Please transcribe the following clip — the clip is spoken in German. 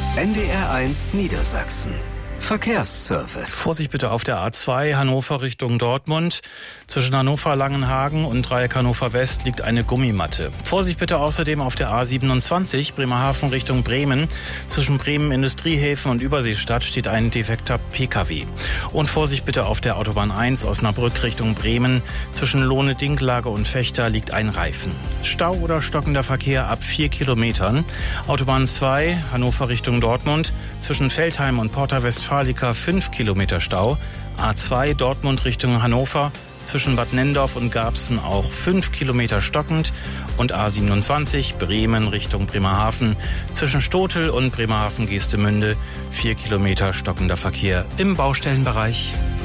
NDR1 Niedersachsen. Verkehrsservice. Vorsicht bitte auf der A2 Hannover Richtung Dortmund. Zwischen Hannover-Langenhagen und Dreieck Hannover West liegt eine Gummimatte. Vorsicht bitte außerdem auf der A27 Bremerhaven Richtung Bremen. Zwischen Bremen Industriehäfen und Überseestadt steht ein defekter Pkw. Und Vorsicht bitte auf der Autobahn 1 Osnabrück Richtung Bremen. Zwischen Lohne-Dinklage und Fechter liegt ein Reifen. Stau oder stockender Verkehr ab 4 Kilometern. Autobahn 2 Hannover Richtung Dortmund. Zwischen Veltheim und Porta Westfalica 5 Kilometer Stau. A2 Dortmund Richtung Hannover. Zwischen Bad Nenndorf und Garbsen auch 5 Kilometer stockend. Und A27 Bremen Richtung Bremerhaven. Zwischen Stotel und Bremerhaven-Geestemünde 4 Kilometer stockender Verkehr im Baustellenbereich.